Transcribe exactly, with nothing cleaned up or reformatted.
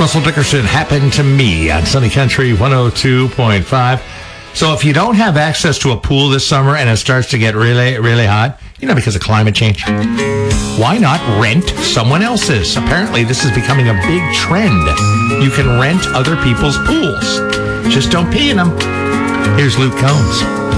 Russell Dickerson, Happened to Me on Sunny Country one oh two point five. So if you don't have access to a pool this summer and it starts to get really, really hot, you know, because of climate change, why not rent someone else's? Apparently, this is becoming a big trend. You can rent other people's pools. Just don't pee in them. Here's Luke Combs.